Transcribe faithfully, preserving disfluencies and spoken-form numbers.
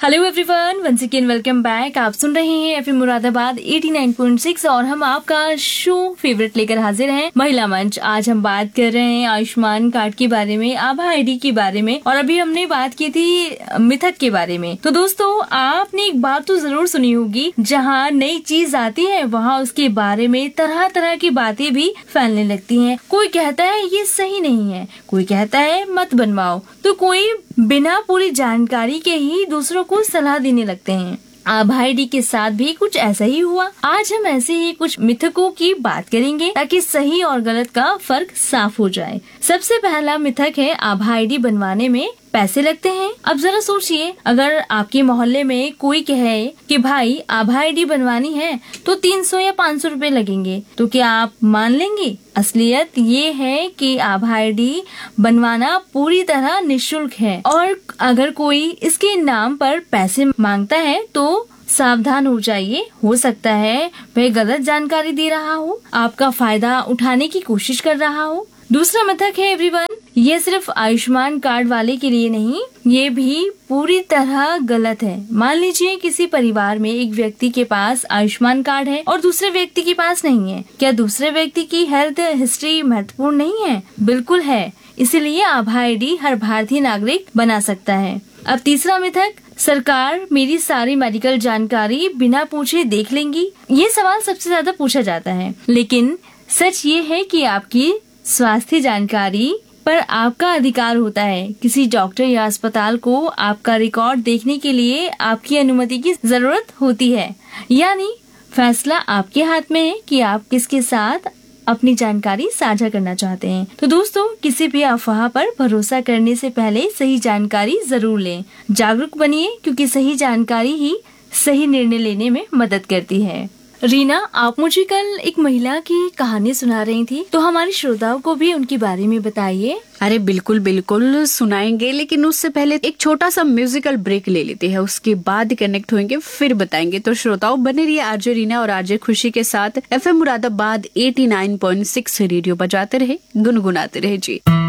Hello everyone, once again welcome back. आप सुन रहे हैं एफएम मुरादाबाद नवासी पॉइंट सिक्स और हम आपका शो फेवरेट लेकर हाजिर हैं, महिला मंच। आज हम बात कर रहे हैं आयुष्मान कार्ड के बारे में, आभा आईडी के बारे में, और अभी हमने बात की थी मिथक के बारे में। तो दोस्तों, आपने एक बात तो जरूर सुनी होगी, जहाँ नई चीज आती है वहाँ उसके बारे में तरह तरह की बातें भी फैलने लगती हैं। कोई कहता है ये सही नहीं है, कोई कहता है मत बनवाओ, तो कोई बिना पूरी जानकारी के ही दूसरों को सलाह देने लगते हैं। आभा आईडी के साथ भी कुछ ऐसा ही हुआ। आज हम ऐसे ही कुछ मिथकों की बात करेंगे ताकि सही और गलत का फर्क साफ हो जाए। सबसे पहला मिथक है आभा आईडी बनवाने में पैसे लगते हैं। अब जरा सोचिए, अगर आपके मोहल्ले में कोई कहे कि भाई आभा आईडी बनवानी है तो तीन सौ या पाँच सौ रूपए लगेंगे, तो क्या आप मान लेंगे? असलियत ये है कि आभा आईडी बनवाना पूरी तरह निःशुल्क है, और अगर कोई इसके नाम पर पैसे मांगता है तो सावधान हो जाइए। हो सकता है वह गलत जानकारी दे रहा हो, आपका फायदा उठाने की कोशिश कर रहा हो। दूसरा मिथक है एवरीवन, ये सिर्फ आयुष्मान कार्ड वाले के लिए नहीं, ये भी पूरी तरह गलत है। मान लीजिए किसी परिवार में एक व्यक्ति के पास आयुष्मान कार्ड है और दूसरे व्यक्ति के पास नहीं है। क्या दूसरे व्यक्ति की हेल्थ हिस्ट्री महत्वपूर्ण नहीं है? बिल्कुल है। इसीलिए आभा आईडी हर भारतीय नागरिक बना सकता है। अब तीसरा मिथक, सरकार मेरी सारी मेडिकल जानकारी बिना पूछे देख लेंगी। ये सवाल सबसे ज्यादा पूछा जाता है, लेकिन सच ये है कि आपकी स्वास्थ्य जानकारी पर आपका अधिकार होता है। किसी डॉक्टर या अस्पताल को आपका रिकॉर्ड देखने के लिए आपकी अनुमति की जरूरत होती है, यानी फैसला आपके हाथ में है कि आप किसके साथ अपनी जानकारी साझा करना चाहते हैं। तो दोस्तों, किसी भी अफवाह पर भरोसा करने से पहले सही जानकारी जरूर लें। जागरूक बनिए, क्योंकि सही जानकारी ही सही निर्णय लेने में मदद करती है। रीना, आप मुझे कल एक महिला की कहानी सुना रही थी, तो हमारे श्रोताओं को भी उनके बारे में बताइए। अरे बिल्कुल बिल्कुल सुनाएंगे, लेकिन उससे पहले एक छोटा सा म्यूजिकल ब्रेक ले लेते हैं, उसके बाद कनेक्ट होंगे, फिर बताएंगे। तो श्रोताओं, बने रहिए आरजे रीना और आरजे खुशी के साथ एफएम मुरादाबाद नवासी पॉइंट सिक्स रेडियो बजाते रहे, गुनगुनाते रहे जी।